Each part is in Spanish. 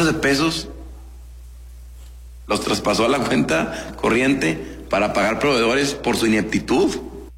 millones de pesos los traspasó a la cuenta corriente para pagar proveedores por su ineptitud.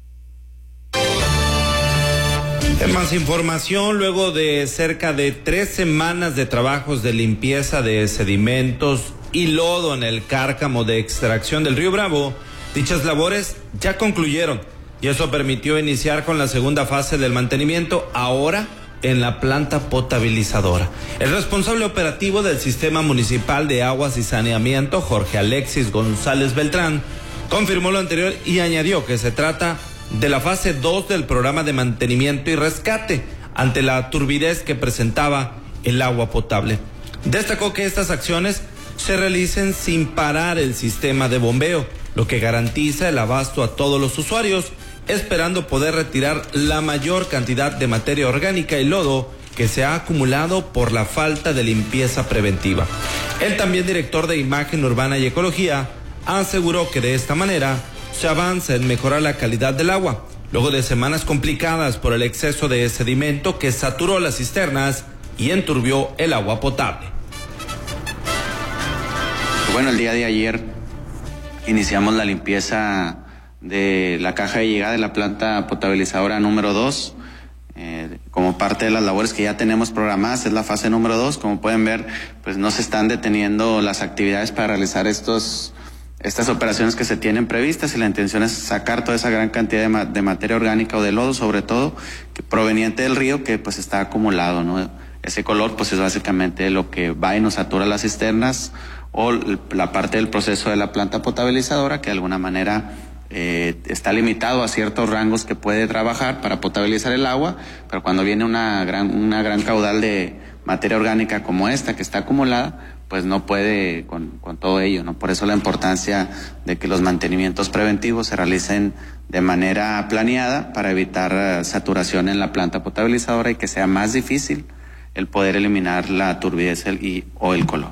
En más información, luego de cerca de 3 semanas de trabajos de limpieza de sedimentos y lodo en el cárcamo de extracción del río Bravo, dichas labores ya concluyeron y eso permitió iniciar con la segunda fase del mantenimiento, ahora en la planta potabilizadora. El responsable operativo del Sistema Municipal de Aguas y Saneamiento, Jorge Alexis González Beltrán, confirmó lo anterior y añadió que se trata de la fase 2 del programa de mantenimiento y rescate ante la turbidez que presentaba el agua potable. Destacó que estas acciones se realicen sin parar el sistema de bombeo, lo que garantiza el abasto a todos los usuarios, esperando poder retirar la mayor cantidad de materia orgánica y lodo que se ha acumulado por la falta de limpieza preventiva. El también director de Imagen Urbana y Ecología aseguró que de esta manera se avanza en mejorar la calidad del agua, luego de semanas complicadas por el exceso de sedimento que saturó las cisternas y enturbió el agua potable. Bueno, el día de ayer iniciamos la limpieza de la caja de llegada de la planta potabilizadora número 2, como parte de las labores que ya tenemos programadas. Es la fase número 2. Como pueden ver, pues no se están deteniendo las actividades para realizar estas operaciones que se tienen previstas, y la intención es sacar toda esa gran cantidad de materia orgánica o de lodo, sobre todo proveniente del río, que pues está acumulado, ¿no? Ese color pues es básicamente lo que va y nos satura las cisternas o la parte del proceso de la planta potabilizadora, que de alguna manera está limitado a ciertos rangos que puede trabajar para potabilizar el agua, pero cuando viene una gran caudal de materia orgánica como esta que está acumulada, pues no puede con todo ello, ¿no? Por eso la importancia de que los mantenimientos preventivos se realicen de manera planeada para evitar saturación en la planta potabilizadora y que sea más difícil el poder eliminar la turbidez o el color.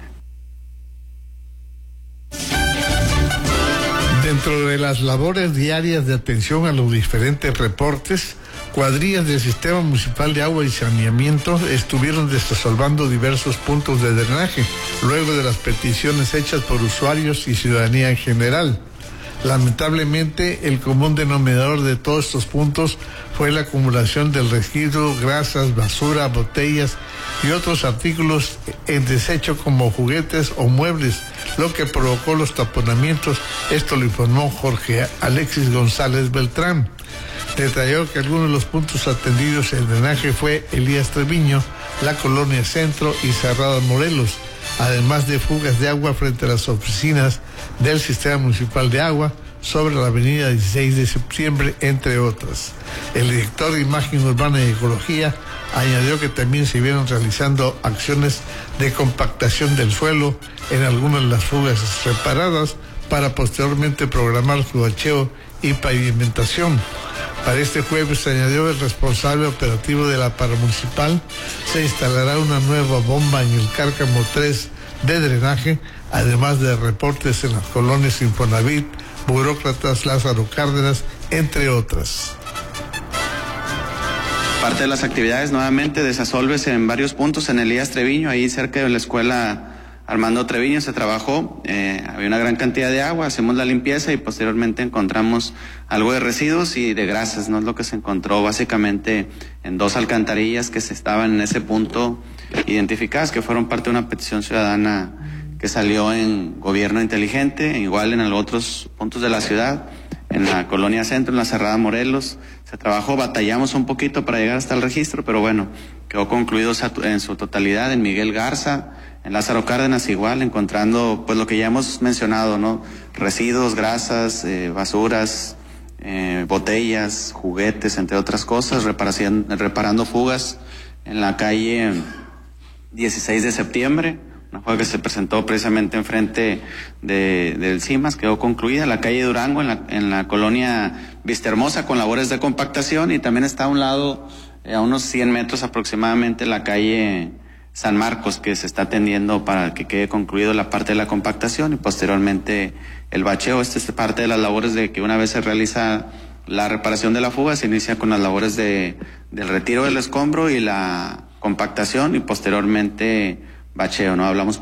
Dentro de las labores diarias de atención a los diferentes reportes, cuadrillas del Sistema Municipal de Agua y Saneamiento estuvieron desasolvando diversos puntos de drenaje, luego de las peticiones hechas por usuarios y ciudadanía en general. Lamentablemente, el común denominador de todos estos puntos fue la acumulación del residuo, grasas, basura, botellas y otros artículos en desecho como juguetes o muebles, lo que provocó los taponamientos. Esto lo informó Jorge Alexis González Beltrán. Detalló que algunos de los puntos atendidos en drenaje fue Elías Treviño, la Colonia Centro y Cerrada Morelos, además de fugas de agua frente a las oficinas del Sistema Municipal de Agua, sobre la avenida 16 de septiembre, entre otras. El director de Imagen Urbana y Ecología añadió que también se vieron realizando acciones de compactación del suelo en algunas de las fugas reparadas para posteriormente programar su bacheo y pavimentación. Para este jueves, añadió el responsable operativo de la Paramunicipal, se instalará una nueva bomba en el cárcamo 3 de drenaje, además de reportes en las colonias Infonavit, Burócratas, Lázaro Cárdenas, entre otras. Parte de las actividades, nuevamente, desasolves en varios puntos en Elías Treviño, ahí cerca de la escuela Armando Treviño se trabajó, había una gran cantidad de agua, hacemos la limpieza y posteriormente encontramos algo de residuos y de grasas, ¿no? Es lo que se encontró básicamente en 2 alcantarillas que se estaban en ese punto identificadas, que fueron parte de una petición ciudadana que salió en Gobierno Inteligente, igual en otros puntos de la ciudad, en la Colonia Centro, en la Cerrada Morelos. Se trabajó, batallamos un poquito para llegar hasta el registro, pero bueno, quedó concluido en su totalidad. En Miguel Garza, en Lázaro Cárdenas igual, encontrando pues lo que ya hemos mencionado, ¿no? Residuos, grasas, basuras, botellas, juguetes, entre otras cosas, reparando fugas en la calle 16 de septiembre, una fuga que se presentó precisamente enfrente del CIMAS, quedó concluida. La calle Durango, en la colonia Vistahermosa, con labores de compactación, y también está a un lado, a unos 100 metros aproximadamente, la calle San Marcos, que se está atendiendo para que quede concluido la parte de la compactación y posteriormente el bacheo. Esta es parte de las labores de que una vez se realiza la reparación de la fuga, se inicia con las labores del retiro del escombro y la compactación y posteriormente bacheo, ¿no? Hablamos